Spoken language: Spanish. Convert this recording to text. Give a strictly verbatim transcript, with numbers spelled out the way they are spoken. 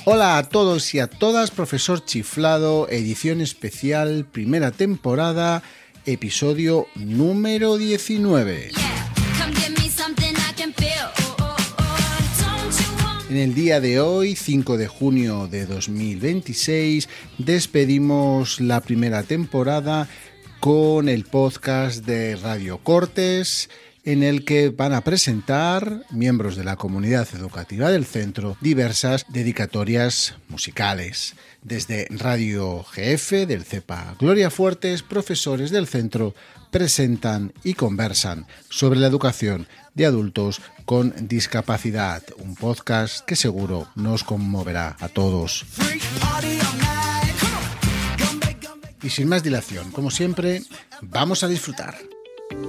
Hola a todos y a todas, Profesor Chiflado, edición especial, primera temporada, episodio número diecinueve. En el día de hoy, cinco de junio de dos mil veintiséis, despedimos la primera temporada con el podcast de Radio Cortes, en el que van a presentar miembros de la comunidad educativa del centro diversas dedicatorias musicales. Desde Radio G F del CEPA Gloria Fuertes, profesores del centro presentan y conversan sobre la educación de adultos con discapacidad, un podcast que seguro nos conmoverá a todos. Y sin más dilación, como siempre, vamos a disfrutar.